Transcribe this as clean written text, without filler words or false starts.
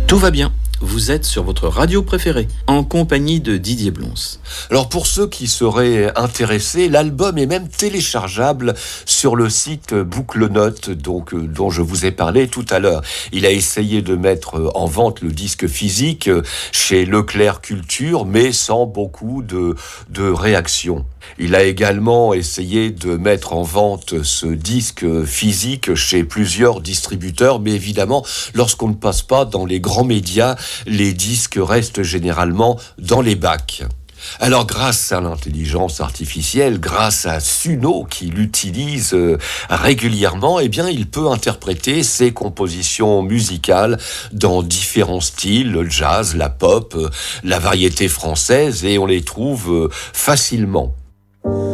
Tout va bien, vous êtes sur votre radio préférée, en compagnie de Didier Blons. Alors pour ceux qui seraient intéressés, l'album est même téléchargeable sur le site Boucle-Notes, dont je vous ai parlé tout à l'heure. Il a essayé de mettre en vente le disque physique chez Leclerc Culture, mais sans beaucoup de réaction. Il a également essayé de mettre en vente ce disque physique chez plusieurs distributeurs, mais évidemment, lorsqu'on ne passe pas dans les grands médias, les disques restent généralement dans les bacs. Alors, grâce à l'intelligence artificielle, grâce à Suno qui l'utilise régulièrement, eh bien, il peut interpréter ses compositions musicales dans différents styles, le jazz, la pop, la variété française, et on les trouve facilement.